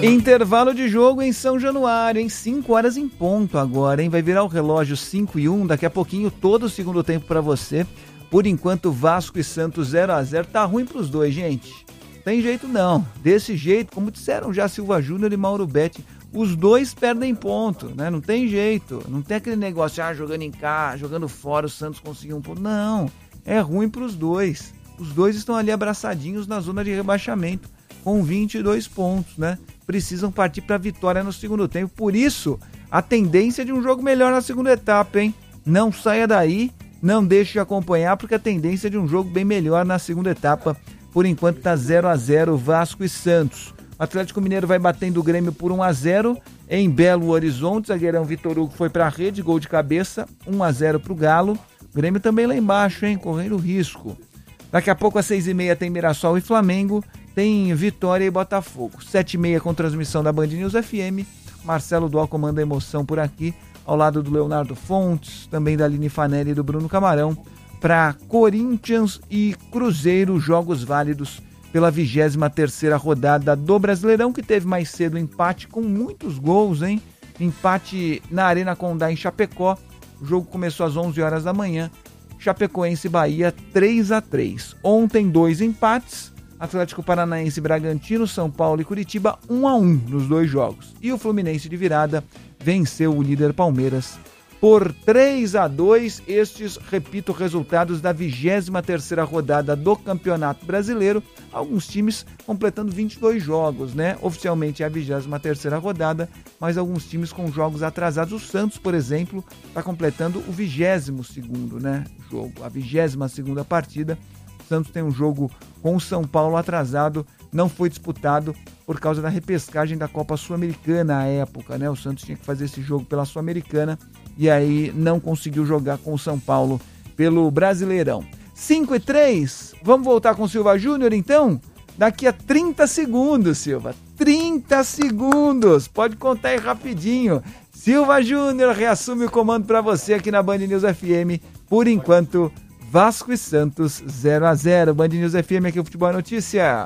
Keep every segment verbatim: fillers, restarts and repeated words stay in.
Intervalo de jogo em São Januário, em cinco horas em ponto agora, hein? Vai virar o relógio cinco e um, daqui a pouquinho todo o segundo tempo para você. Por enquanto, Vasco e Santos zero a zero, tá ruim pros dois, gente. Tem jeito não, desse jeito, como disseram já Silva Júnior e Mauro Betti, os dois perdem ponto, né? Não tem jeito, não tem aquele negócio, ah, jogando em casa, jogando fora, o Santos conseguiu um ponto. Não, é ruim pros dois. Os dois estão ali abraçadinhos na zona de rebaixamento, com vinte e dois pontos, né? Precisam partir para a vitória no segundo tempo. Por isso, a tendência de um jogo melhor na segunda etapa, hein? Não saia daí, não deixe de acompanhar, porque a tendência de um jogo bem melhor na segunda etapa. Por enquanto tá zero a zero Vasco e Santos. O Atlético Mineiro vai batendo o Grêmio por um a zero em Belo Horizonte. Zagueirão Vitor Hugo foi para a rede, gol de cabeça, um a zero pro Galo. O Grêmio também lá embaixo, hein? Correndo risco. Daqui a pouco às seis e meia tem Mirassol e Flamengo. Tem Vitória e Botafogo. Sete e meia com transmissão da Band News F M. Marcelo Dual comanda a emoção por aqui, ao lado do Leonardo Fontes, também da Aline Fanelli e do Bruno Camarão, para Corinthians e Cruzeiro, jogos válidos pela vigésima terceira rodada do Brasileirão, que teve mais cedo empate com muitos gols, hein? Empate na Arena Condá em Chapecó. O jogo começou às onze horas da manhã. Chapecoense e Bahia três a três. Ontem dois empates. Atlético Paranaense, Bragantino, São Paulo e Curitiba, um a um nos dois jogos. E o Fluminense de virada venceu o líder Palmeiras por três a dois. Estes, repito, resultados da vigésima terceira rodada do Campeonato Brasileiro. Alguns times completando vinte e dois jogos, né? Oficialmente é a vigésima terceira rodada, mas alguns times com jogos atrasados. O Santos, por exemplo, está completando o vigésimo segundo, né, jogo, a vigésima segunda partida. O Santos tem um jogo com o São Paulo atrasado, não foi disputado por causa da repescagem da Copa Sul-Americana à época, né? O Santos tinha que fazer esse jogo pela Sul-Americana e aí não conseguiu jogar com o São Paulo pelo Brasileirão. cinco e três, vamos voltar com o Silva Júnior então? Daqui a trinta segundos, Silva, trinta segundos, pode contar aí rapidinho. Silva Júnior reassume o comando para você aqui na Band News F M, por enquanto... Vasco e Santos zero a zero. Band News F M, aqui o Futebol é Notícia.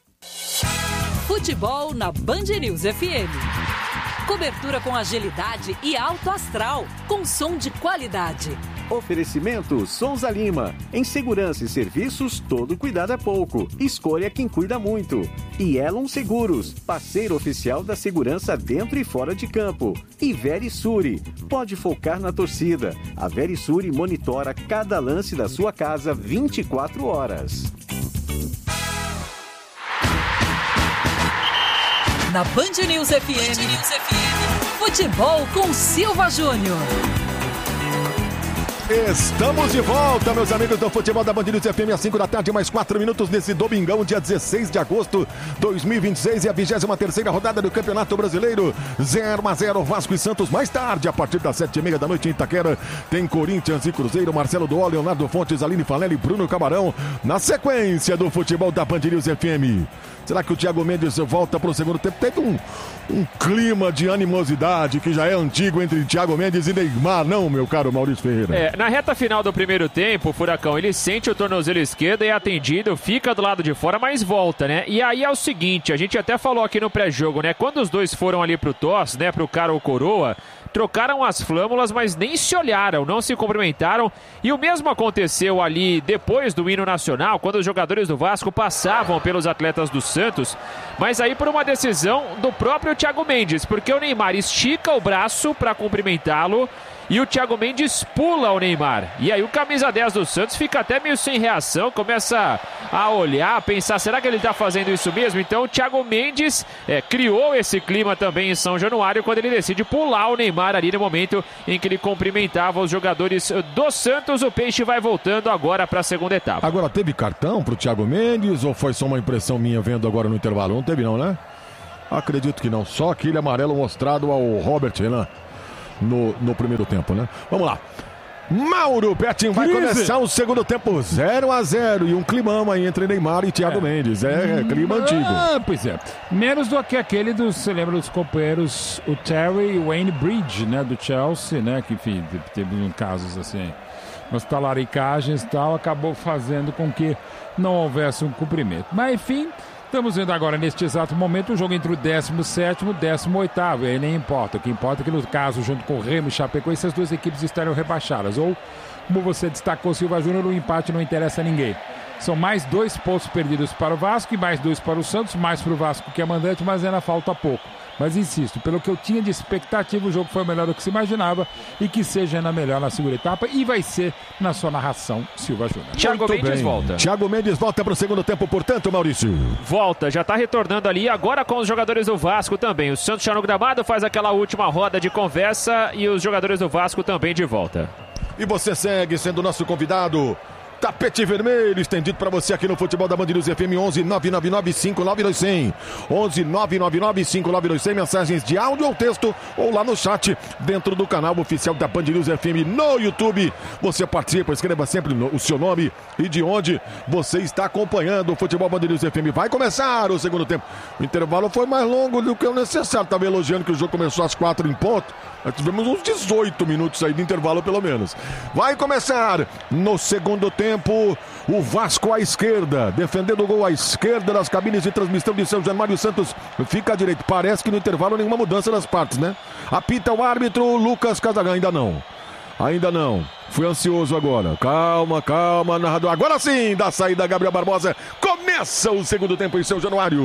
Futebol na Band News F M. Cobertura com agilidade e alto astral, com som de qualidade. Oferecimento Souza Lima. Em segurança e serviços, todo cuidado é pouco. Escolha quem cuida muito. E Elon Seguros, parceiro oficial da segurança dentro e fora de campo. E Verisure, pode focar na torcida. A Verisure monitora cada lance da sua casa vinte e quatro horas. Na Band News F M, Band News F M. Futebol com Silva Júnior. Estamos de volta, meus amigos do futebol da Band News F M, às cinco da tarde, mais quatro minutos nesse domingão, dia dezesseis de agosto de dois mil e vinte e seis, e a vigésima terceira rodada do Campeonato Brasileiro, zero a zero, Vasco e Santos. Mais tarde, a partir das sete e meia da noite em Itaquera, tem Corinthians e Cruzeiro, Marcelo Duol, Leonardo Fontes, Aline Fanelli e Bruno Camarão, na sequência do futebol da Band News F M. Será que o Thiago Mendes volta para o segundo tempo? Teve um, um clima de animosidade que já é antigo entre Thiago Mendes e Neymar, não, meu caro Maurício Ferreira? É, na reta final do primeiro tempo, o Furacão, ele sente o tornozelo esquerdo e é atendido, fica do lado de fora, mas volta, né? E aí é o seguinte, a gente até falou aqui no pré-jogo, né? Quando os dois foram ali pro tosse, né? Pro cara ou coroa, trocaram as flâmulas, mas nem se olharam, não se cumprimentaram. E o mesmo aconteceu ali depois do hino nacional, quando os jogadores do Vasco passavam pelos atletas do Santos, mas aí por uma decisão do próprio Thiago Mendes, porque o Neymar estica o braço para cumprimentá-lo e o Thiago Mendes pula o Neymar. E aí o camisa dez do Santos fica até meio sem reação, começa a olhar, a pensar, será que ele está fazendo isso mesmo? Então o Thiago Mendes é, criou esse clima também em São Januário, quando ele decide pular o Neymar ali no momento em que ele cumprimentava os jogadores do Santos. O Peixe vai voltando agora para a segunda etapa. Agora, teve cartão pro Thiago Mendes ou foi só uma impressão minha vendo agora no intervalo? Não teve não, né? Acredito que não, só aquele amarelo mostrado ao Robert Renan no, no primeiro tempo, né? Vamos lá. Mauro Betting vai começar o segundo tempo zero a zero e um climão aí entre Neymar e Thiago é. Mendes. É, é clima ah, antigo. Pois é. Menos do que aquele dos, você lembra dos companheiros, o Terry e o Wayne Bridge, né, do Chelsea, né, que enfim, teve um casos assim, umas talaricagens e tal, acabou fazendo com que não houvesse um cumprimento. Mas enfim, Estamos vendo agora, neste exato momento, o jogo entre o décimo sétimo e o décimo oitavo. E aí nem importa. O que importa é que, no caso, junto com o Remo e Chapecoense, as duas equipes estarão rebaixadas. Ou, como você destacou, Silva Júnior, o empate não interessa a ninguém. São mais dois pontos perdidos para o Vasco e mais dois para o Santos, mais para o Vasco que é mandante, mas ainda falta pouco. Mas insisto, pelo que eu tinha de expectativa, o jogo foi melhor do que se imaginava e que seja ainda melhor na segunda etapa e vai ser na sua narração, Silva Júnior. Thiago Mendes bem. volta. Thiago Mendes volta para o segundo tempo, portanto, Maurício. Volta, já está retornando ali, agora com os jogadores do Vasco também. O Santos já no gramado faz aquela última roda de conversa e os jogadores do Vasco também de volta. E você segue sendo nosso convidado. Tapete vermelho estendido para você aqui no Futebol da Band News F M. Onze nove nove nove cinco nove dois zero zero. Onze nove nove nove cinco nove dois zero zero. Mensagens de áudio ou texto ou lá no chat dentro do canal oficial da Band News F M no YouTube. Você participa, escreva sempre o seu nome e de onde você está acompanhando o Futebol Band News F M. Vai começar o segundo tempo. O intervalo foi mais longo do que o necessário. Estava elogiando que o jogo começou às quatro em ponto. Nós tivemos uns dezoito minutos aí de intervalo pelo menos. Vai começar no segundo tempo. O Vasco à esquerda, defendendo o gol à esquerda das cabines de transmissão de São Januário. Santos fica à direita. Parece que no intervalo nenhuma mudança nas partes, né? Apita o árbitro Lucas Casagrande. Ainda não. Ainda não. Fui ansioso agora. Calma, calma, narrador. Agora sim, da saída Gabriel Barbosa. Começa o segundo tempo em São Januário.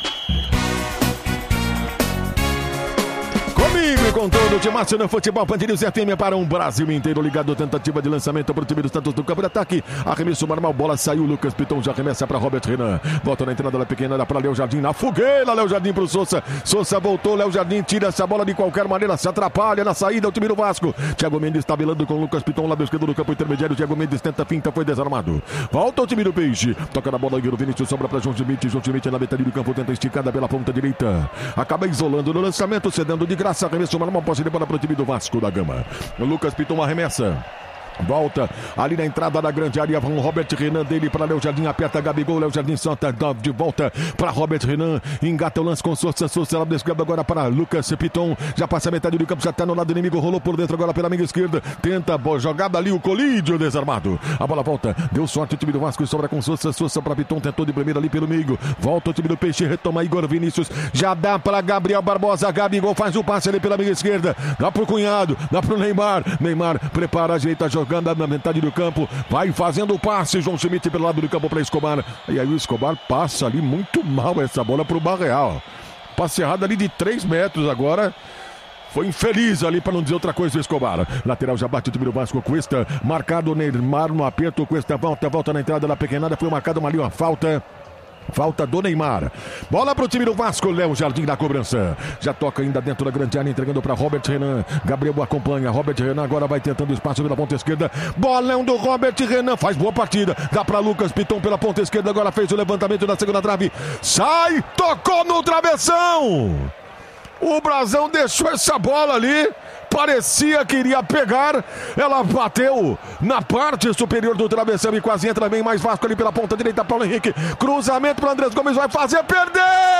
Comigo e com todo o timaço no Futebol Band News F M para um Brasil inteiro ligado. Tentativa de lançamento para o time do Santos do campo de ataque. Arremesso normal, bola saiu. Lucas Piton já arremessa para Robert Renan. Volta na entrada da pequena, dá para Léo Jardim. Na fogueira, Léo Jardim para o Sousa. Sousa voltou, Léo Jardim tira essa bola de qualquer maneira. Se atrapalha na saída o time do Vasco. Thiago Mendes tabelando com Lucas Piton, lado esquerdo do campo intermediário. Thiago Mendes tenta finta, foi desarmado. Volta o time do Peixe. Toca na bola, o Vinícius sobra para João Schmidt. João Schmidt na metade do campo, tenta esticada pela ponta direita. Acaba isolando no lançamento, cedendo de graça. Arremesso normal, posse de bola para o time do Vasco da Gama. O Lucas Piton arremessa. Volta ali na entrada da grande área. Vão Robert Renan dele para Léo Jardim. Aperta Gabigol. Léo Jardim solta de volta para Robert Renan. Engata o lance com Sousa. Sousa lado esquerdo agora para Lucas Piton. Já passa a metade do campo. Já está no lado inimigo. Rolou por dentro agora pela amiga esquerda. Tenta boa jogada ali. O Colídio desarmado. A bola volta. Deu sorte o time do Vasco. Sobra com Sousa. Sousa para Piton. Tentou de primeira ali pelo meio. Volta o time do Peixe. Retoma Igor Vinícius. Já dá para Gabriel Barbosa. Gabigol faz o passe ali pela amiga esquerda. Dá pro Cunhado. Dá pro Neymar. Neymar prepara, ajeita a jogada. Jogando na metade do campo, vai fazendo o passe, João Schmidt pelo lado do campo para Escobar, e aí o Escobar passa ali muito mal essa bola para o Barreal, passe errado ali de três metros agora. Foi infeliz ali, para não dizer outra coisa, o Escobar. Lateral já bate o time do Vasco. Cuesta, marcado o Neymar no aperto. Cuesta volta, volta na entrada da pequenada. Foi marcada uma ali, uma falta. Falta do Neymar. Bola para o time do Vasco. Léo Jardim da cobrança. Já toca ainda dentro da grande área, entregando para Robert Renan. Gabriel acompanha. Robert Renan agora vai tentando espaço pela ponta esquerda. Bolão do Robert Renan. Faz boa partida. Dá para Lucas Piton pela ponta esquerda. Agora fez o levantamento da segunda trave. Sai. Tocou no travessão. O Brasão deixou essa bola ali. Parecia que iria pegar. Ela bateu na parte superior do travessão e quase entra bem mais Vasco ali pela ponta direita. Paulo Henrique. Cruzamento para Andrés Gomes. Vai fazer. Perdeu!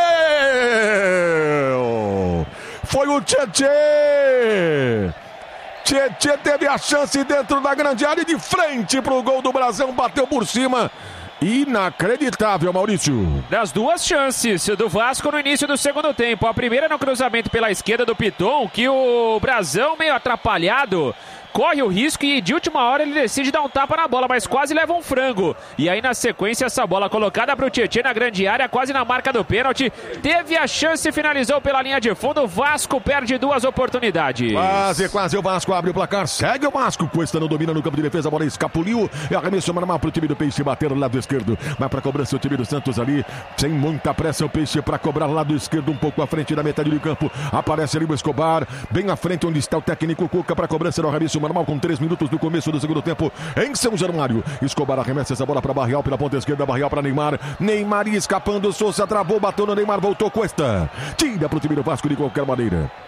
Foi o Tietê. Tietê teve a chance dentro da grande área de frente para o gol do Brasão. Bateu por cima. Inacreditável, Maurício. Das duas chances do Vasco no início do segundo tempo. A primeira no cruzamento pela esquerda do Piton, que o Brasão, meio atrapalhado, corre o risco e de última hora ele decide dar um tapa na bola, mas quase leva um frango. E aí na sequência essa bola colocada para o Tietê na grande área, quase na marca do pênalti. Teve a chance e finalizou pela linha de fundo. O Vasco perde duas oportunidades. Quase, quase o Vasco abre o placar. Segue o Vasco. Cuesta não domina no campo de defesa. A bola escapuliu. É arremesso normal para o time do Peixe bater no lado esquerdo. Vai para cobrança o time do Santos ali. Sem muita pressa o Peixe para cobrar lado esquerdo, um pouco à frente da metade do campo. Aparece ali o Escobar. Bem à frente onde está o técnico Cuca para cobrança no arremesso normal com três minutos do começo do segundo tempo em São Januário. Escobar arremessa essa bola para Barreal pela ponta esquerda. Barreal para Neymar. Neymar escapando. Sousa travou, bateu no Neymar, voltou Cuesta. Tira para o time do Vasco de qualquer maneira.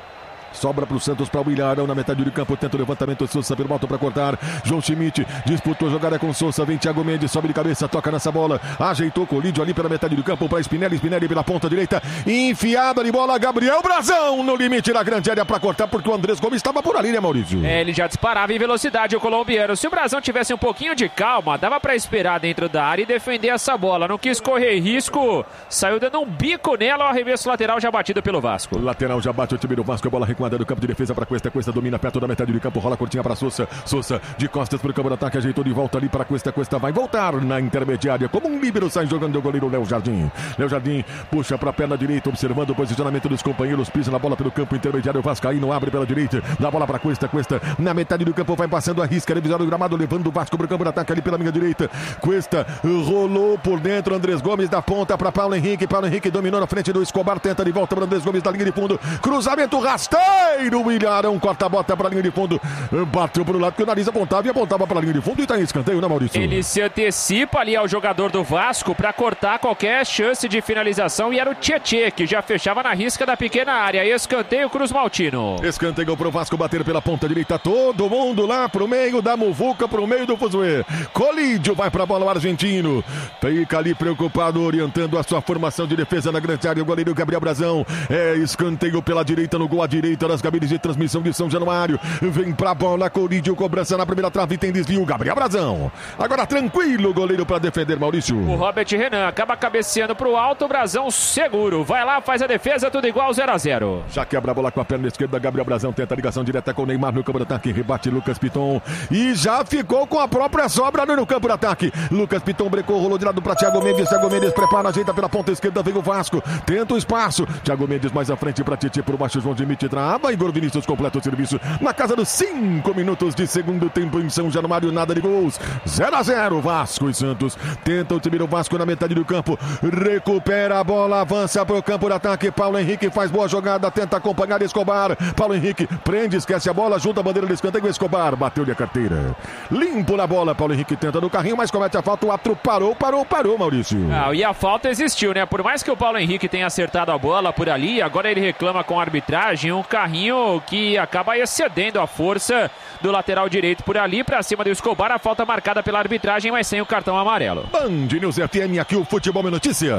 Sobra pro Santos, para o Ilharão na metade do campo. Tenta o levantamento, Souza pelo alto para cortar. João Schmidt disputou a jogada com Souza. Vem Thiago Mendes, sobe de cabeça, toca nessa bola. Ajeitou Colídio ali pela metade do campo para Spinelli. Spinelli pela ponta direita. Enfiada de bola, Gabriel Brazão no limite da grande área para cortar, porque o Andrés Gomes estava por ali, né, Maurício? É, ele já disparava em velocidade, o colombiano. Se o Brazão tivesse um pouquinho de calma, dava para esperar dentro da área e defender essa bola. Não quis correr risco, saiu dando um bico nela. O arremesso lateral já batido pelo Vasco. O lateral já bate o time do Vasco. A bola recuada do campo de defesa para Cuesta. Cuesta domina perto da metade do campo. Rola curtinha para Souza. Souza de costas para o campo de ataque. Ajeitou de volta ali para Cuesta. Cuesta vai voltar na intermediária. Como um líbero sai jogando o goleiro Léo Jardim. Léo Jardim puxa para a perna direita, observando o posicionamento dos companheiros. Pisa na bola pelo campo intermediário. O Vascaíno abre pela direita. Dá a bola para Cuesta. Cuesta na metade do campo vai passando a risca. Revisado do gramado, levando o Vasco para o campo de ataque ali pela minha direita. Cuesta rolou por dentro. Andrés Gomes da ponta para Paulo Henrique. Paulo Henrique dominou na frente do Escobar. Tenta de volta para Andrés Gomes da linha de fundo. Cruzamento rasteiro. O Ilharão corta a bota para a linha de fundo. Bateu para o lado que o nariz apontava e apontava para a linha de fundo. E está em escanteio, né, Maurício? Ele se antecipa ali ao jogador do Vasco para cortar qualquer chance de finalização. E era o Tietê que já fechava na risca da pequena área. Escanteio Cruz Maltino. Escanteio para o Vasco bater pela ponta direita. Todo mundo lá para o meio da muvuca, para o meio do fuzuê. Colídio vai para a bola, o argentino. Fica ali preocupado, orientando a sua formação de defesa na grande área. O goleiro Gabriel Brazão. É escanteio pela direita, no gol à direita das cabines de transmissão de São Januário. Vem pra bola, Colídio, cobrança na primeira trave, tem desvio, Gabriel Brazão. Agora tranquilo, goleiro para defender, Maurício. O Robert Renan acaba cabeceando pro alto, o Brazão seguro. Vai lá, faz a defesa, tudo igual, zero a zero. Já quebra a bola com a perna esquerda, Gabriel Brazão tenta a ligação direta com o Neymar no campo de ataque. Rebate Lucas Piton e já ficou com a própria sobra no campo de ataque. Lucas Piton brecou, rolou de lado para Thiago Mendes. Thiago Mendes prepara, ajeita pela ponta esquerda, vem o Vasco. Tenta o espaço. Thiago Mendes mais à frente para Titi, por baixo João Schmidt trava. Igor Vinícius completa o serviço na casa dos cinco minutos de segundo tempo em São Januário, nada de gols. zero a zero, Vasco e Santos. Tenta o time do Vasco na metade do campo. Recupera a bola, avança para o campo de ataque. Paulo Henrique faz boa jogada, tenta acompanhar Escobar. Paulo Henrique prende, esquece a bola, junta a bandeira de escanteio. Escobar bateu-lhe a carteira. Limpo na bola, Paulo Henrique tenta no carrinho, mas comete a falta. O árbitro parou, parou, parou, Maurício. Ah, e a falta existiu, né? Por mais que o Paulo Henrique tenha acertado a bola por ali, agora ele reclama com a arbitragem. Um carrinho que acaba excedendo a força do lateral direito por ali, pra cima do Escobar. A falta marcada pela arbitragem, mas sem o cartão amarelo. Band News F M, aqui o Futebol é Notícia.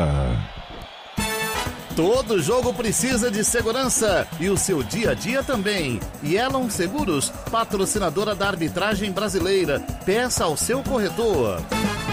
Todo jogo precisa de segurança e o seu dia a dia também. Yellow Seguros, patrocinadora da arbitragem brasileira. Peça ao seu corretor.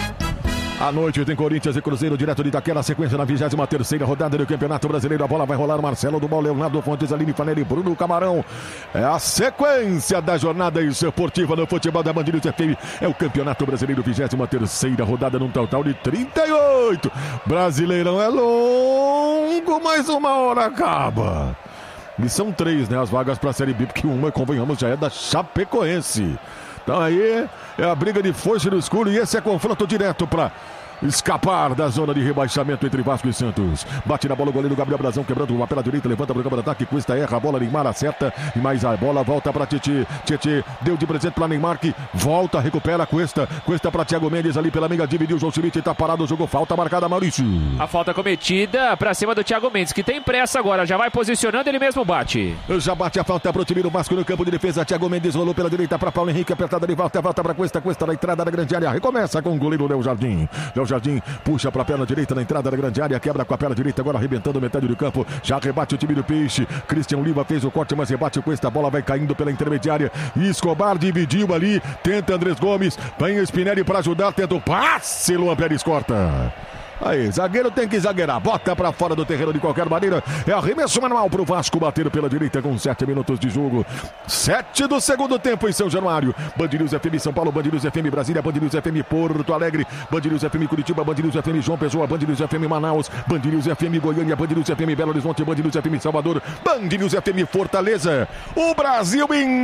À noite tem Corinthians e Cruzeiro direto de Itaquera, sequência na vigésima terceira rodada do Campeonato Brasileiro. A bola vai rolar, Marcelo do Bom, Leonardo Fontes, Aline Fanelli, Bruno Camarão. É a sequência da jornada esportiva no futebol da Band News F M. É o Campeonato Brasileiro, vigésima terceira rodada, num total de trinta e oito. Brasileirão é longo, mas uma hora acaba. E são três, né, as vagas para a Série B, porque uma, convenhamos, já é da Chapecoense. Então aí é a briga de foice no escuro e esse é confronto direto para escapar da zona de rebaixamento entre Vasco e Santos. Bate na bola o goleiro Gabriel Brazão, quebrando uma pela direita, levanta para o campo de ataque, Cuesta erra a bola, Neymar acerta e mais a bola volta para Titi. Titi deu de presente para Neymar, que volta, recupera Cuesta. Cuesta para Thiago Mendes ali pela meia, dividiu o João Schmidt, tá parado, jogou falta marcada, Maurício. A falta cometida para cima do Thiago Mendes, que tem pressa agora, já vai posicionando, ele mesmo bate. Já bate a falta para o time do Vasco no campo de defesa. Thiago Mendes rolou pela direita para Paulo Henrique, apertada de volta, volta para Cuesta, Cuesta na entrada da grande área, recomeça com o goleiro Léo Jardim. Léo Jardim puxa para a perna direita na entrada da grande área, quebra com a perna direita, agora arrebentando metade do campo, já rebate o time do Peixe. Christian Oliva fez o corte, mas rebate com esta bola, vai caindo pela intermediária. Escobar dividiu ali, tenta Andrés Gomes, vem Spinelli para ajudar, tenta o passe, Luan Pérez corta. Aí, zagueiro tem que zagueirar, bota pra fora do terreno de qualquer maneira. É arremesso manual pro Vasco bater pela direita com sete minutos de jogo. Sete do segundo tempo em São Januário. Band News F M São Paulo, Band News F M Brasília, Band News F M Porto Alegre, Band News F M Curitiba, Band News F M João Pessoa, Band News F M Manaus, Band News F M Goiânia, Band News F M Belo Horizonte, Band News F M Salvador, Band News F M Fortaleza. O Brasil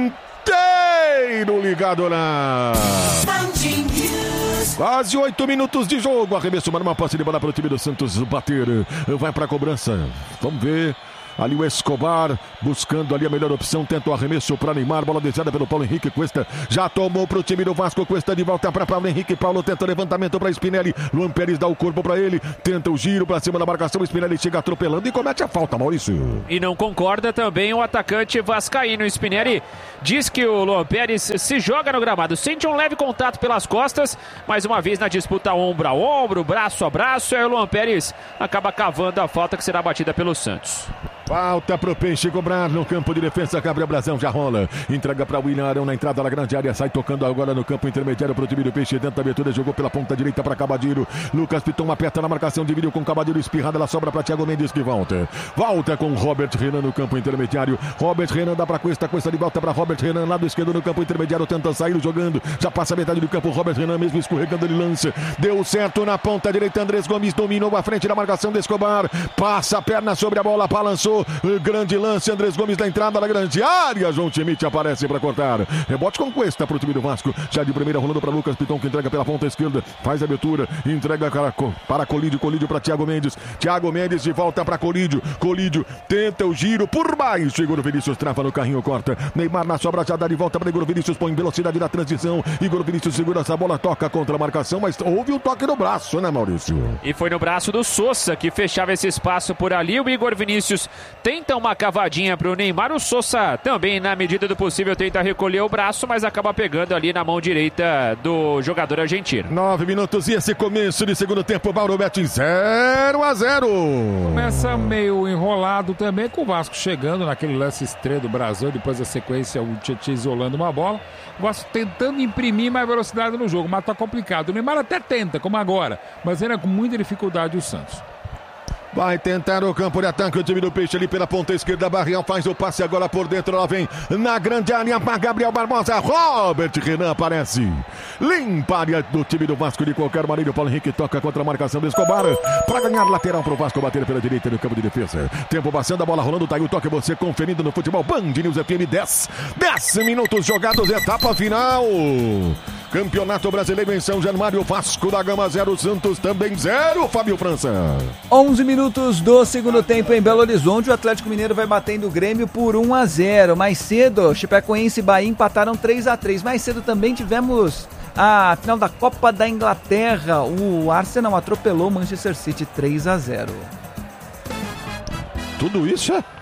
inteiro ligado na Band News. Quase oito minutos de jogo. Arremesso manual, passe de bola para o time do Santos bater. Vai para a cobrança. Vamos ver. Ali o Escobar buscando ali a melhor opção, tenta o arremesso para Neymar, bola desviada pelo Paulo Henrique. Cuesta já tomou para o time do Vasco. Cuesta de volta para Paulo Henrique. Paulo tenta o levantamento para Spinelli. Luan Pérez dá o corpo para ele, tenta o giro para cima da marcação. Spinelli chega atropelando e comete a falta, Maurício. E não concorda também o atacante vascaíno. Spinelli diz que o Luan Pérez se joga no gramado, sente um leve contato pelas costas, mais uma vez na disputa ombro a ombro, braço a braço, aí o Luan Pérez acaba cavando a falta que será batida pelo Santos. Falta pro Peixe cobrar no campo de defesa. Gabriel Brazão já rola. Entrega para William Arão na entrada da grande área. Sai tocando agora no campo intermediário pro time do Peixe. Dentro da abertura, jogou pela ponta direita para Cabadiro. Lucas Piton aperta na marcação, dividiu com Cabadiro. Espirrada, ela sobra para Thiago Mendes que volta. Volta com Robert Renan no campo intermediário. Robert Renan dá para Cuesta. Cuesta de volta para Robert Renan. Lado esquerdo no campo intermediário. Tenta sair jogando. Já passa a metade do campo. Robert Renan mesmo escorregando, ele lança. Deu certo na ponta direita. Andrés Gomes dominou a frente da marcação de Escobar. Passa a perna sobre a bola. Balançou. Grande lance, Andrés Gomes na entrada da grande área. João Schmidt aparece para cortar. Rebote com Cuesta para o time do Vasco. Já de primeira rolando para Lucas Piton, que entrega pela ponta esquerda. Faz a abertura, entrega para, para Colídio. Colídio para Thiago Mendes. Thiago Mendes de volta para Colídio. Colídio tenta o giro por baixo. Igor Vinícius trava no carrinho, corta. Neymar na sobra, já dá de volta para Igor Vinícius. Põe velocidade na transição. Igor Vinícius segura essa bola, toca contra a marcação, mas houve um toque no braço, né, Maurício? E foi no braço do Sousa que fechava esse espaço por ali. O Igor Vinícius tenta uma cavadinha para o Neymar. O Sousa também, na medida do possível, tenta recolher o braço, mas acaba pegando ali na mão direita do jogador argentino. Nove minutos e esse começo de segundo tempo. Mauro Betti zero a zero. Começa meio enrolado também, com o Vasco chegando naquele lance estreio do Brasil. Depois da sequência, o Tietchan isolando uma bola. O Vasco tentando imprimir mais velocidade no jogo, mas tá complicado. O Neymar até tenta, como agora, mas ainda com muita dificuldade o Santos. Vai tentar o campo de ataque o time do Peixe ali pela ponta esquerda. Barrião faz o passe agora por dentro. Ela vem na grande área para Gabriel Barbosa. Robert Renan aparece. Limpa a área do time do Vasco de qualquer maneira. O Paulo Henrique toca contra a marcação do Escobar. Para ganhar lateral para o Vasco bater pela direita no campo de defesa. Tempo passando, a bola rolando. Tá aí o toque. Você conferindo no futebol. Band News F M dez. dez minutos jogados. Etapa final. Campeonato Brasileiro em São Januário. Vasco da Gama zero. Santos também zero. Fábio França. onze minutos do segundo tempo em Belo Horizonte. O Atlético Mineiro vai batendo o Grêmio por um a zero. Mais cedo, Chapecoense e Bahia empataram três a três. Mais cedo também tivemos a final da Copa da Inglaterra. O Arsenal atropelou o Manchester City três a zero. Tudo isso é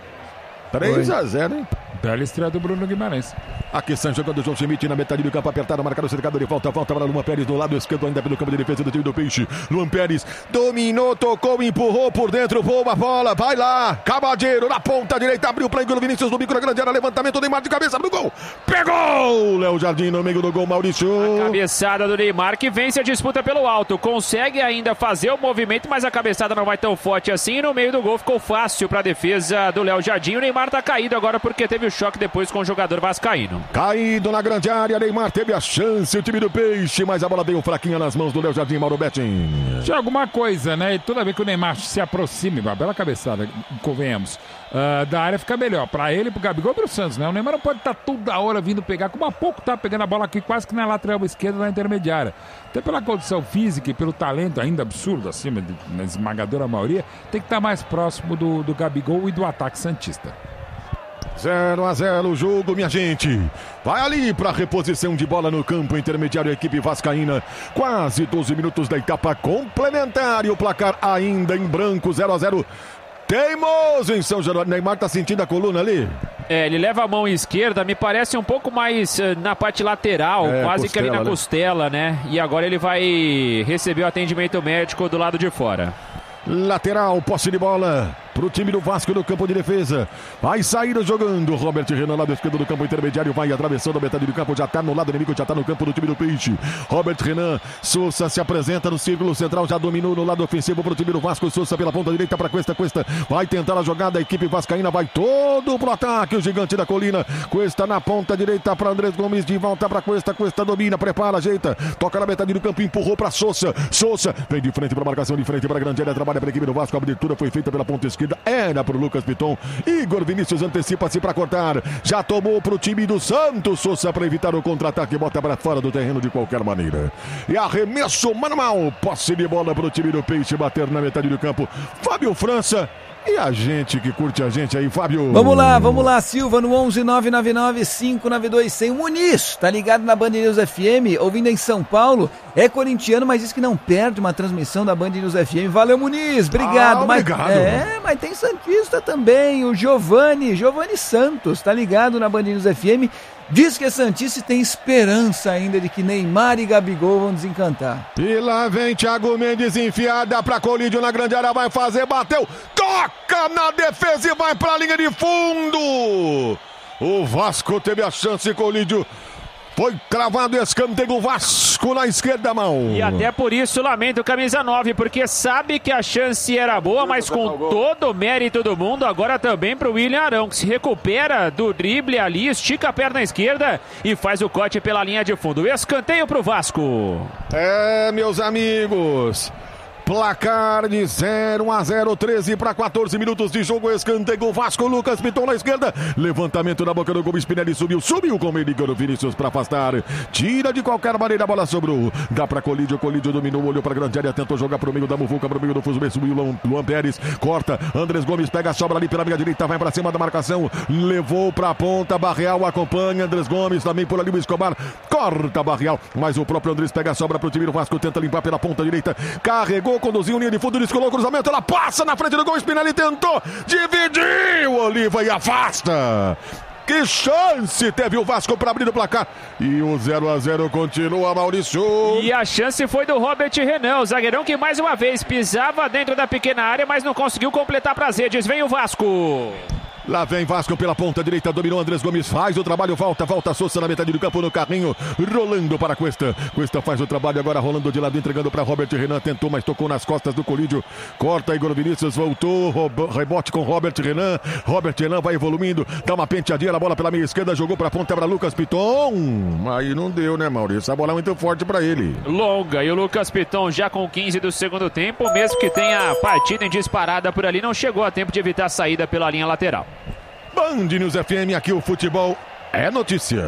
três a zero, hein? Bela estreia do Bruno Guimarães. Aqui estão jogando o João Schmidt na metade do campo apertado, marcado o cercado de volta, volta para Luan Pérez no lado esquerdo ainda pelo campo de defesa do time do Peixe. Luan Pérez dominou, tocou, empurrou por dentro, boa bola, vai lá, Cabadeiro na ponta direita, abriu para Igor Vinícius no bico da grande área, levantamento, Neymar de cabeça, abriu o gol, pegou! Léo Jardim no meio do gol, Maurício. A cabeçada do Neymar que vence a disputa pelo alto, consegue ainda fazer o movimento, mas a cabeçada não vai tão forte assim e no meio do gol ficou fácil para a defesa do Léo Jardim. O Neymar tá caído agora porque teve o choque depois com o jogador vascaíno. Caído na grande área, Neymar teve a chance, o time do Peixe, mas a bola deu fraquinha nas mãos do Léo Jardim, Mauro Betting. Tinha alguma coisa, né? E toda vez que o Neymar se aproxime, uma bela cabeçada, convenhamos, uh, da área fica melhor. Pra ele, pro Gabigol e pro Santos, né? O Neymar não pode estar tá toda hora vindo pegar, como há pouco tá pegando a bola aqui quase que na lateral esquerda, na intermediária. Até pela condição física e pelo talento ainda absurdo, acima, de, na esmagadora maioria, tem que estar tá mais próximo do, do Gabigol e do ataque santista. zero a zero o jogo, minha gente. Vai ali para reposição de bola no campo intermediário, a equipe vascaína. Quase doze minutos da etapa complementar e o placar ainda em branco, zero a zero. Teimoso em São Januário. Neymar tá sentindo a coluna ali? É, ele leva a mão esquerda, me parece um pouco mais uh, na parte lateral, é, quase costela, que ali na né? costela, né? E agora ele vai receber o atendimento médico do lado de fora. Lateral, posse de bola pro time do Vasco no campo de defesa. Vai sair jogando Robert Renan, lado esquerdo do campo intermediário, vai atravessando a metade do campo, já tá no lado inimigo, já tá no campo do time do Peixe. Robert Renan, Sousa se apresenta no círculo central, já dominou no lado ofensivo pro time do Vasco. Sousa pela ponta direita para Cuesta, Cuesta vai tentar a jogada, a equipe vascaína vai todo pro ataque, o gigante da colina. Cuesta na ponta direita para Andrés Gomes, de volta para Cuesta, Cuesta domina, prepara, ajeita, toca na metade do campo, empurrou para Sousa. Sousa vem de frente para marcação, de frente para a grande área, trabalha para a equipe do Vasco, a abertura foi feita pela ponta esquerda, era pro Lucas Piton. Igor Vinícius antecipa-se para cortar, já tomou pro time do Santos. Sousa para evitar o contra-ataque, bota para fora do terreno de qualquer maneira. E arremesso manual, posse de bola pro time do Peixe bater na metade do campo. Fábio França, E a gente que curte a gente aí, Fábio? Vamos lá, vamos lá, Silva, no onze nove nove nove cinco nove dois cem. O Muniz, tá ligado na Band News F M, ouvindo em São Paulo. É corintiano, mas diz que não perde uma transmissão da Band News F M. Valeu, Muniz, obrigado. Ah, obrigado. Mas, é, mas tem santista também, o Giovanni, Giovanni Santos, tá ligado na Band News F M. Diz que é santista e tem esperança ainda de que Neymar e Gabigol vão desencantar. E lá vem Thiago Mendes, enfiada pra Colídio na grande área, vai fazer, bateu, toca na defesa e vai pra linha de fundo. O Vasco teve a chance, Colídio. Foi cravado escanteio, o Vasco na esquerda mão. E até por isso lamento o camisa nove, porque sabe que a chance era boa, mas com todo o mérito do mundo, agora também para o William Arão, que se recupera do drible ali, estica a perna esquerda e faz o corte pela linha de fundo. Escanteio para o Vasco. É, meus amigos, placar de zero a zero, treze para quatorze minutos de jogo, escanteio, Vasco, Lucas Piton na esquerda, levantamento na boca do gol, Spinelli subiu, subiu com o Meligano, Vinícius para afastar, tira de qualquer maneira, a bola sobrou, dá para Colídio, Colídio dominou, olhou para a grande área, tentou jogar para o meio da Muvuca, para o meio do Fuzumê, subiu Luan, Luan Pérez, corta, Andrés Gomes pega a sobra ali pela minha direita, vai para cima da marcação, levou para a ponta, Barreal acompanha, Andrés Gomes também por ali, o Escobar, corta Barreal, mas o próprio Andrés pega a sobra para o time do Vasco, tenta limpar pela ponta direita, carregou, conduziu linha de fundo, descolou o cruzamento, ela passa na frente do gol, Spinelli tentou, dividiu, Oliva e afasta. Que chance teve o Vasco para abrir o placar. E o zero a zero continua, Maurício. E a chance foi do Robert Renan, o zagueirão que mais uma vez pisava dentro da pequena área, mas não conseguiu completar para as redes. Vem o Vasco. Lá vem Vasco pela ponta direita, dominou Andrés Gomes, faz o trabalho, volta, volta Sousa na metade do campo no carrinho, rolando para Cuesta, Cuesta faz o trabalho agora rolando de lado, entregando para Robert Renan, tentou, mas tocou nas costas do Colídio, corta Igor Vinícius, voltou, rebote com Robert Renan, Robert Renan vai evoluindo, dá uma penteadinha na bola pela meia esquerda, jogou para a ponta para Lucas Piton, aí não deu, né, Maurício, a bola é muito forte para ele. Longa, e o Lucas Piton já com quinze do segundo tempo, mesmo que tenha partido em disparada por ali, não chegou a tempo de evitar a saída pela linha lateral. Band News F M, aqui o futebol é notícia.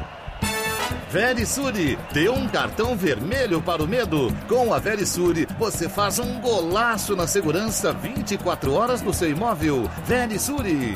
Verisure, dê um cartão vermelho para o medo. Com a Verisure, você faz um golaço na segurança vinte e quatro horas do seu imóvel. Verisure.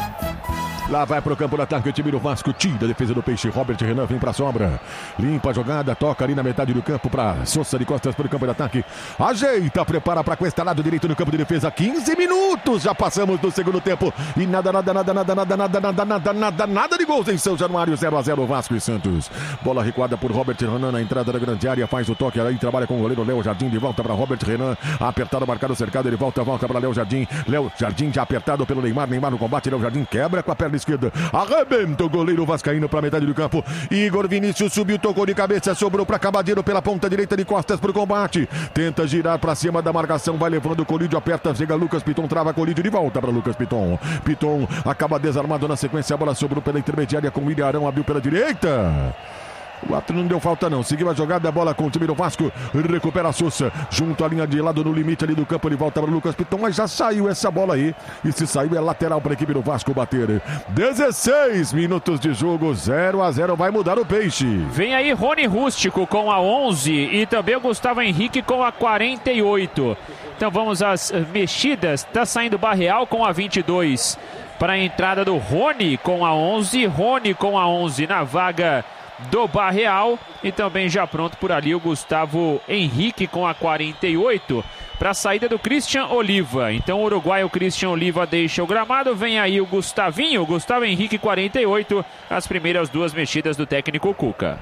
Lá vai pro campo do ataque o time do Vasco, tira a defesa do Peixe, Robert Renan vem pra sobra, limpa a jogada, toca ali na metade do campo pra Sousa de costas pro campo de ataque, ajeita, prepara pra Cuesta, lado direito no campo de defesa, quinze minutos, já passamos do segundo tempo, e nada, nada, nada, nada, nada, nada, nada, nada, nada, nada de gols em São Januário, zero a zero Vasco e Santos, bola recuada por Robert Renan na entrada da grande área, faz o toque, aí trabalha com o goleiro Léo Jardim, de volta pra Robert Renan, apertado, marcado, cercado, ele volta, volta pra Léo Jardim, Léo Jardim já apertado pelo Neymar, Neymar no combate, Léo Jardim quebra com a perna esquerda, arrebenta o goleiro vascaíno para metade do campo, Igor Vinícius subiu, tocou de cabeça, sobrou para Cabadeiro pela ponta direita de costas para o combate, tenta girar para cima da marcação, vai levando o Colídio, aperta, chega Lucas Piton, trava Colídio, de volta para Lucas Piton, Piton acaba desarmado na sequência, a bola sobrou pela intermediária com o William Arão, abriu pela direita. O ato não deu falta não, seguiu a jogada, a bola com o time do Vasco, recupera a Sousa, junto à linha de lado no limite ali do campo, ele volta para o Lucas Piton, mas já saiu essa bola aí, e se saiu é lateral para a equipe do Vasco bater. dezesseis minutos de jogo, zero a zero, vai mudar o Peixe. Vem aí Rony Rústico com a onze e também o Gustavo Henrique com a quarenta e oito. Então vamos às mexidas, tá saindo Barreal com a vinte e dois para a entrada do Rony com a onze, Rony com a onze na vaga do Barreal e também já pronto por ali o Gustavo Henrique com a quarenta e oito para a saída do Christian Oliva. Então o uruguaio Christian Oliva deixa o gramado, vem aí o Gustavinho, Gustavo Henrique quarenta e oito, as primeiras duas mexidas do técnico Cuca.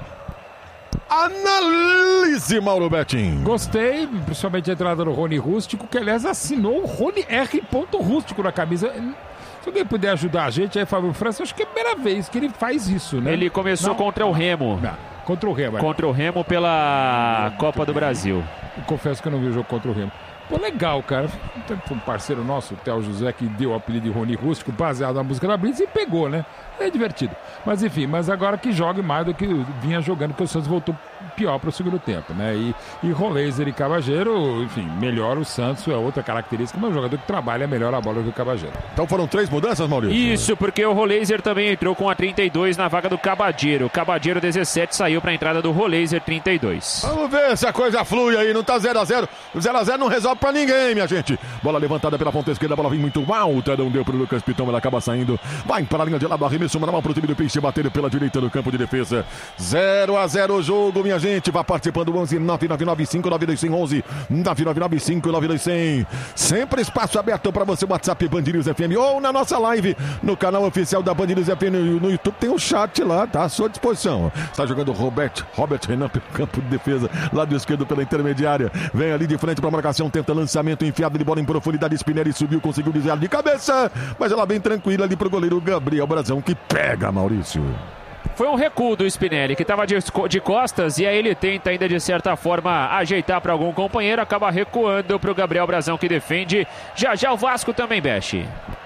Analise, Mauro Betting. Gostei, principalmente a entrada do Rony Rústico, que aliás assinou o Rony R. Rústico na camisa. Se alguém puder ajudar a gente aí, Fábio França, acho que é a primeira vez que ele faz isso, né? Ele começou Não. contra o Remo. Não, contra o Remo. É. Contra o Remo pela Copa do Brasil. Eu confesso que eu não vi o jogo contra o Remo. Pô, legal, cara. Tem um parceiro nosso, o Theo José, que deu o apelido de Rony Rústico, baseado na música da Blitz, e pegou, né? É divertido. Mas enfim, mas agora que jogue mais do que vinha jogando, que o Santos voltou pior para o segundo tempo, né? E, e Roleiser e Cabageiro, enfim, melhor o Santos, é outra característica, mas é um jogador que trabalha melhor a bola do que o Cabageiro. Então foram três mudanças, Maurício? Isso, porque o Roleiser também entrou com a trinta e dois na vaga do Cabageiro. O Cabageiro dezessete saiu para a entrada do Roleiser trinta e dois. Vamos ver se a coisa flui aí, não tá zero a zero. zero a zero não resolve pra ninguém, minha gente. Bola levantada pela ponta esquerda, a bola vem muito alta, não deu pro Lucas Piton, ela acaba saindo. Vai para a linha de lado, arremesso manual pro time do Peixe, bater pela direita do campo de defesa. zero a zero o jogo, minha gente. Vai participando onze nove nove nove cinco nove dois zero zero onze nove nove nove cinco nove dois zero zero. Sempre espaço aberto para você, WhatsApp Band News F M ou na nossa live no canal oficial da Band News F M no YouTube. Tem um chat lá, tá à sua disposição. Está jogando Robert, Robert Renan pelo campo de defesa, lado esquerdo pela intermediária. Vem ali de frente para a marcação, tenta lançamento, enfiado de bola em profundidade. Spinelli subiu, conseguiu desviar de cabeça, mas ela bem tranquila ali pro goleiro Gabriel Brazão, que pega, Maurício. Foi um recuo do Spinelli, que estava de, de costas, e aí ele tenta ainda de certa forma ajeitar para algum companheiro, acaba recuando para o Gabriel Brazão, que defende. Já já o Vasco também mexe.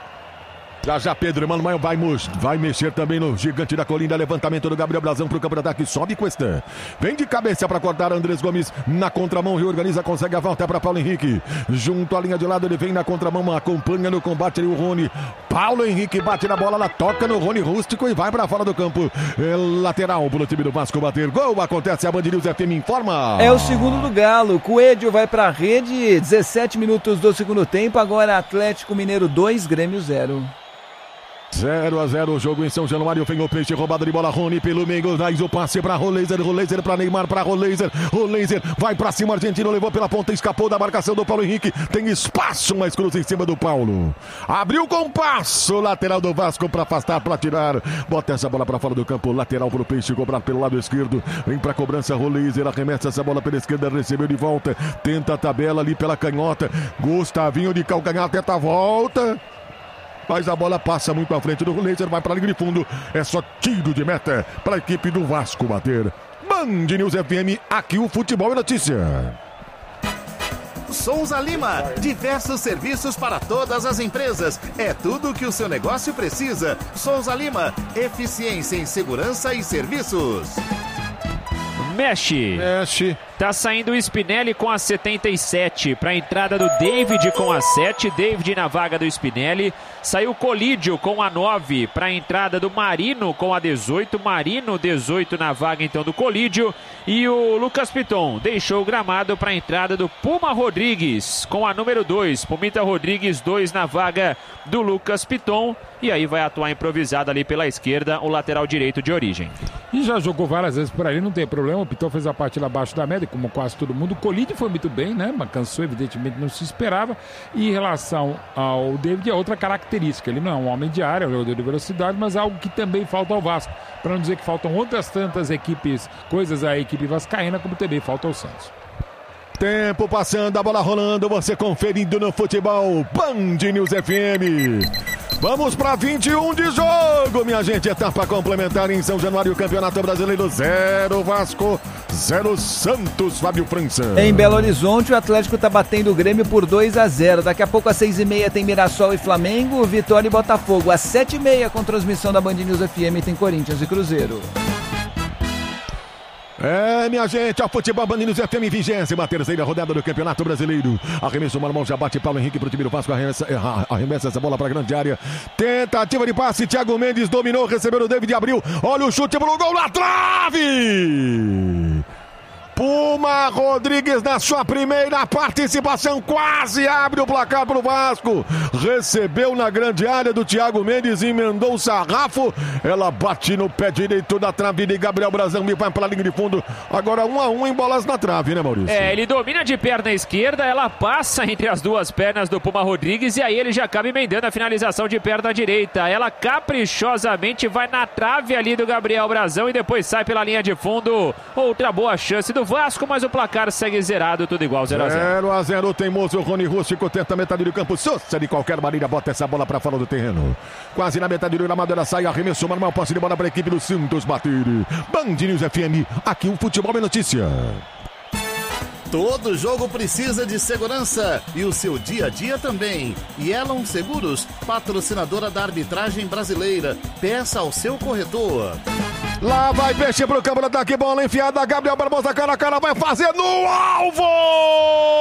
Já já Pedro Emanuel vai, vai mexer também no gigante da colina. Levantamento do Gabriel Brazão pro campo de ataque. Sobe Cuesta. Vem de cabeça para cortar Andrés Gomes. Na contramão, reorganiza, consegue a volta para Paulo Henrique. Junto à linha de lado, ele vem na contramão, acompanha no combate ali o Rony. Paulo Henrique bate na bola, ela toca no Rony Rústico e vai para fora do campo. É lateral pro time do Vasco bater. Gol, acontece, a Band News F M informa. É o segundo do Galo. Coelho vai para a rede. dezessete minutos do segundo tempo. Agora Atlético Mineiro dois, Grêmio zero. zero a zero o jogo em São Januário. Vem o Peixe, roubada de bola. Rony pelo meio, faz o passe para Roleiser. Roleiser para Neymar, para Roleiser. Roleiser vai para cima, argentino levou pela ponta, escapou da marcação do Paulo Henrique. Tem espaço, mas cruza em cima do Paulo. Abriu com passo, lateral do Vasco para afastar, para tirar. Bota essa bola para fora do campo, lateral para o Peixe, cobrar pelo lado esquerdo. Vem para cobrança, Roleiser arremessa essa bola pela esquerda, recebeu de volta. Tenta a tabela ali pela canhota. Gustavinho de calcanhar, tenta a volta. Mas a bola passa muito à frente do Roleiser, vai para a linha de fundo. É só tiro de meta para a equipe do Vasco bater. Band News F M, aqui o futebol é notícia. Souza Lima, diversos serviços para todas as empresas. É tudo o que o seu negócio precisa. Souza Lima, eficiência em segurança e serviços. Mexe. Mexe. Tá saindo o Spinelli com a setenta e sete para a entrada do David com a sete. David na vaga do Spinelli. Saiu o Colídio com a nove para a entrada do Marino com a dezoito. Marino dezoito na vaga então do Colídio. E o Lucas Piton deixou o gramado para a entrada do Puma Rodrigues com a número dois. Pumita Rodrigues dois na vaga do Lucas Piton. E aí vai atuar improvisado ali pela esquerda o lateral direito de origem. E já jogou várias vezes por ali, não tem problema. O Piton fez a partida abaixo da média, como quase todo mundo. O Colídio foi muito bem, né? Mas cansou, evidentemente não se esperava. E em relação ao David, é outra característica. Ele não é um homem de área, é um jogador de velocidade, mas algo que também falta ao Vasco. Para não dizer que faltam outras tantas equipes, coisas à equipe vascaína, como também falta ao Santos. Tempo passando, a bola rolando, você conferindo no futebol. Band News F M. Vamos para vinte e um de jogo, minha gente. Etapa complementar em São Januário, Campeonato Brasileiro. Zero Vasco, zero Santos, Fábio França. Em Belo Horizonte, o Atlético tá batendo o Grêmio por dois a zero. Daqui a pouco, às seis e meia, tem Mirassol e Flamengo, Vitória e Botafogo. Às sete e meia, com transmissão da Band News F M, tem Corinthians e Cruzeiro. É, minha gente, a futebol Band News F M, vigésima terceira rodada do Campeonato Brasileiro. Arremesso normal, já bate Paulo Henrique pro time do Vasco, arremessa, arremessa essa bola pra grande área. Tentativa de passe, Thiago Mendes dominou, recebeu o David, abriu, olha o chute pro gol na trave! Puma Rodrigues na sua primeira participação, quase abre o placar para o Vasco. Recebeu na grande área do Thiago Mendes, emendou o sarrafo. Ela bate no pé direito da trave de Gabriel Brazão e vai para a linha de fundo. Agora um a um em bolas na trave, né, Maurício? É, ele domina de perna esquerda, ela passa entre as duas pernas do Puma Rodrigues e aí ele já acaba emendando a finalização de perna direita. Ela caprichosamente vai na trave ali do Gabriel Brazão e depois sai pela linha de fundo. Outra boa chance do Vasco, mas o placar segue zerado, tudo igual, zero a zero. zero a zero, o teimoso Rony Rústico tenta a metade do campo, Sousa de qualquer maneira bota essa bola para fora do terreno. Quase na metade do gramado, ela sai, arremesso normal, posse de bola para a equipe do Santos bater. Band News F M, aqui o futebol é notícia. Todo jogo precisa de segurança e o seu dia a dia também. Yellow Seguros, patrocinadora da arbitragem brasileira. Peça ao seu corretor. Lá vai Peixe pro campo do ataque, bola enfiada, Gabriel Barbosa, cara a cara, vai fazer no alvo!